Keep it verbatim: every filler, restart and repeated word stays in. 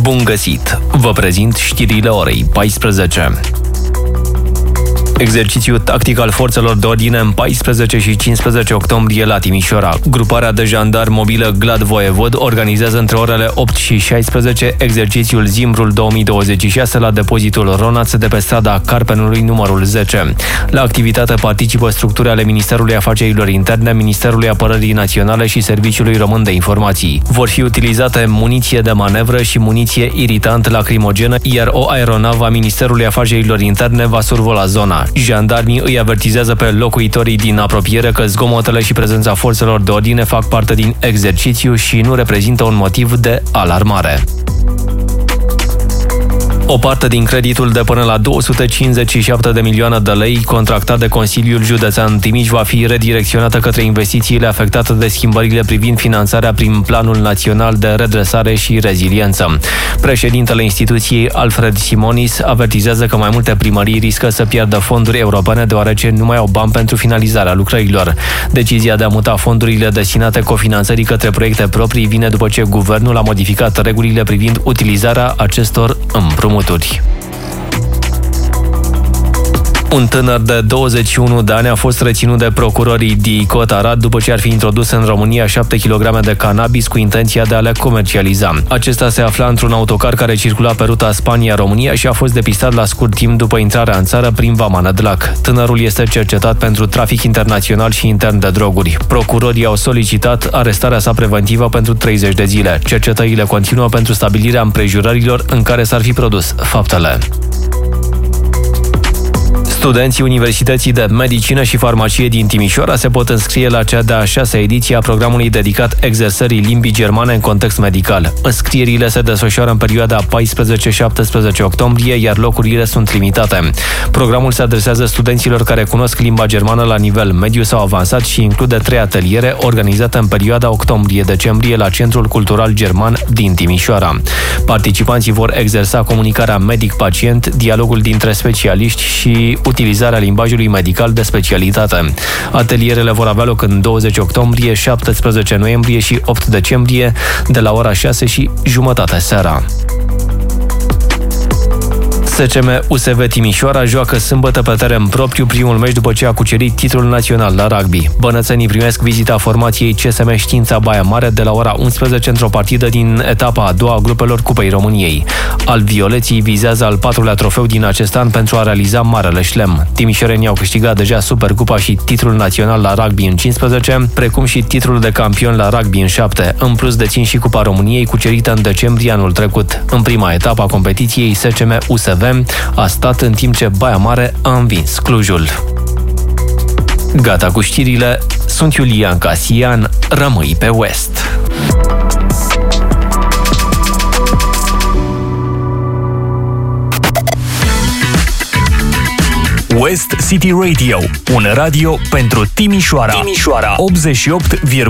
Bun găsit! Vă prezint știrile orei paisprezece. Exercițiu tactic al forțelor de ordine în paisprezece și cincisprezece octombrie la Timișoara. Gruparea de jandarmi mobilă Glad Voievod organizează între orele opt și șaisprezece exercițiul Zimbrul două mii douăzeci și șase la depozitul Ronaț de pe strada Carpenului numărul zece. La activitate participă structuri ale Ministerului Afacerilor Interne, Ministerului Apărării Naționale și Serviciului Român de Informații. Vor fi utilizate muniție de manevră și muniție iritant lacrimogenă, iar o aeronavă a Ministerului Afacerilor Interne va survola zona. Jandarmii îi avertizează pe locuitorii din apropiere că zgomotele și prezența forțelor de ordine fac parte din exercițiu și nu reprezintă un motiv de alarmare. O parte din creditul de până la două sute cincizeci și șapte de milioane de lei contractat de Consiliul Județean Timiș va fi redirecționată către investițiile afectate de schimbările privind finanțarea prin Planul Național de Redresare și Reziliență. Președintele instituției, Alfred Simonis, avertizează că mai multe primării riscă să piardă fonduri europene deoarece nu mai au bani pentru finalizarea lucrărilor. Decizia de a muta fondurile destinate cofinanțării către proiecte proprii vine după ce guvernul a modificat regulile privind utilizarea acestor împrumuturi. Un tânăr de douăzeci și unu de ani a fost reținut de procurorii D I C O T Arad după ce ar fi introdus în România șapte kilograme de cannabis cu intenția de a le comercializa. Acesta se afla într-un autocar care circula pe ruta Spania-România și a fost depistat la scurt timp după intrarea în țară prin Vama Nădlac. Tânărul este cercetat pentru trafic internațional și intern de droguri. Procurorii au solicitat arestarea sa preventivă pentru treizeci de zile. Cercetările continuă pentru stabilirea împrejurărilor în care s-ar fi produs faptele. Studenții Universității de Medicină și Farmacie din Timișoara se pot înscrie la cea de-a șasea ediție a programului dedicat exersării limbii germane în context medical. Înscrierile se desfășoară în perioada paisprezece șaptesprezece octombrie, iar locurile sunt limitate. Programul se adresează studenților care cunosc limba germană la nivel mediu sau avansat și include trei ateliere organizate în perioada octombrie-decembrie la Centrul Cultural German din Timișoara. Participanții vor exersa comunicarea medic-pacient, dialogul dintre specialiști și utilizarea limbajului medical de specialitate. Atelierele vor avea loc în douăzeci octombrie, șaptesprezece noiembrie și opt decembrie, de la ora șase și jumătate seara. S C M U S V Timișoara joacă sâmbătă pe teren propriu primul meci după ce a cucerit titlul național la rugby. Bănățenii primesc vizita formației C S M Știința Baia Mare de la ora unsprezece într-o partidă din etapa a doua a grupelor Cupei României. Alb-violeții vizează al patrulea trofeu din acest an pentru a realiza marele șlem. Timișorenii au câștigat deja Supercupa și titlul național la rugby în cincisprezece, precum și titlul de campion la rugby în șapte. În plus dețin și Cupa României cucerită în decembrie anul trecut. În prima etapă a competiției, S C M U S V a stat în timp ce Baia Mare a învins Clujul. Gata cu știrile, sunt Iulian Casian, rămâi pe West. West City Radio, un radio pentru Timișoara, Timișoara optzeci și opt